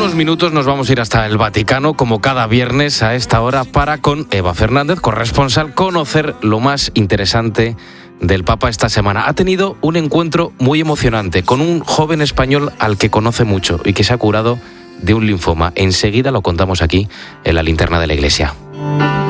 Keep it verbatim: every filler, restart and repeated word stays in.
unos minutos nos vamos a ir hasta el Vaticano, como cada viernes a esta hora, para con Eva Fernández, corresponsal, conocer lo más interesante del Papa esta semana. Ha tenido un encuentro muy emocionante con un joven español al que conoce mucho y que se ha curado de un linfoma. Enseguida lo contamos aquí en la linterna de la Iglesia.